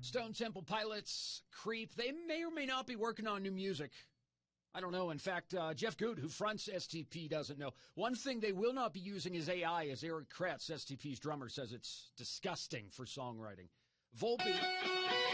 Stone Temple Pilots, Creep. They may or may not be working on new music. I don't know. In fact, Jeff Good, who fronts STP, doesn't know. One thing they will not be using is AI, as Eric Kretz, STP's drummer, says it's disgusting for songwriting. Volpe.